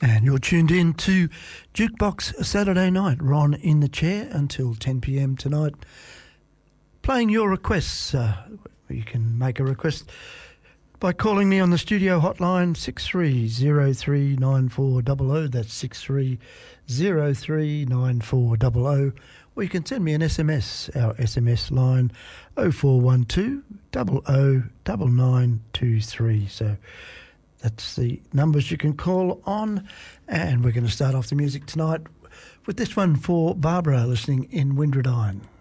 And you're tuned in to Jukebox Saturday Night. Ron in the chair until 10 p.m. tonight. Playing your requests. You can make a request by calling me on the studio hotline 63039400. That's 63039400. Or you can send me an SMS. Our SMS line 0412 009923. So that's the numbers you can call on. And we're going to start off the music tonight with this one for Barbara listening in Windradine.